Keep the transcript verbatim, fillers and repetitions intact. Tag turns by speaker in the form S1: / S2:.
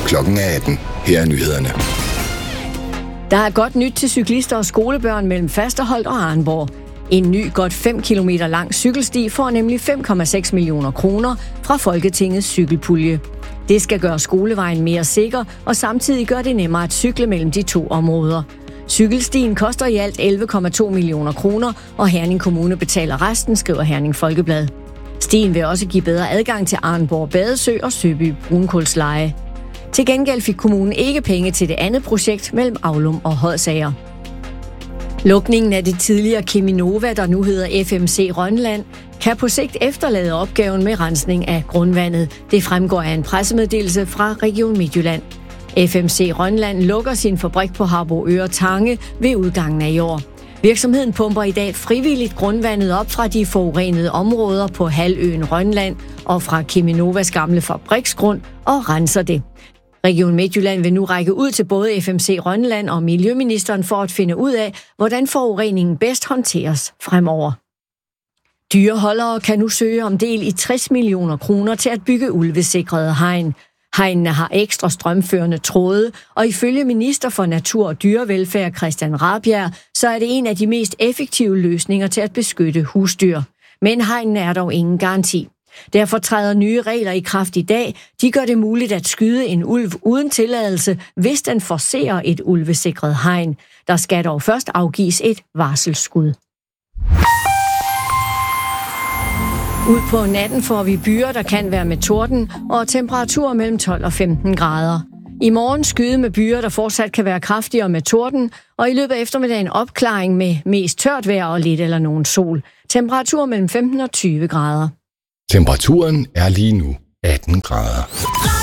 S1: Klokken er atten. Her er nyhederne.
S2: Der er godt nyt til cyklister og skolebørn mellem Fasterholt og Arnborg. En ny, godt fem kilometer lang cykelsti får nemlig fem komma seks millioner kroner fra Folketingets cykelpulje. Det skal gøre skolevejen mere sikker og samtidig gøre det nemmere at cykle mellem de to områder. Cykelstien koster i alt elleve komma to millioner kroner, og Herning Kommune betaler resten, skriver Herning Folkeblad. Stien vil også give bedre adgang til Arnborg Badesø og Søby Brunkulsleje. Til gengæld fik kommunen ikke penge til det andet projekt mellem Aulum og Hodsager. Lukningen af det tidligere Cheminova, der nu hedder F M C Rønland, kan på sigt efterlade opgaven med rensning af grundvandet. Det fremgår af en pressemeddelelse fra Region Midtjylland. F M C Rønland lukker sin fabrik på Harboøre Tange ved udgangen af i år. Virksomheden pumper i dag frivilligt grundvandet op fra de forurenede områder på halvøen Rønland og fra Cheminovas gamle fabriksgrund og renser det. Region Midtjylland vil nu række ud til både F M C Rønland og Miljøministeren for at finde ud af, hvordan forureningen bedst håndteres fremover. Dyreholdere kan nu søge om del i tres millioner kroner til at bygge ulvesikrede hegn. Hegnene har ekstra strømførende tråde, og ifølge minister for Natur og Dyrevelfærd Christian Rabjerg, så er det en af de mest effektive løsninger til at beskytte husdyr. Men hegnene er dog ingen garanti. Derfor træder nye regler i kraft i dag. De gør det muligt at skyde en ulv uden tilladelse, hvis den forcerer et ulvesikret hegn. Der skal dog først afgives et varselsskud. Ud på natten får vi byer, der kan være med torden, og temperaturer mellem tolv og femten grader. I morgen skyde med byer, der fortsat kan være kraftigere med torden, og i løbet af eftermiddagen opklaring med mest tørt vejr og lidt eller nogen sol. Temperaturer mellem femten og tyve grader.
S1: Temperaturen er lige nu atten grader.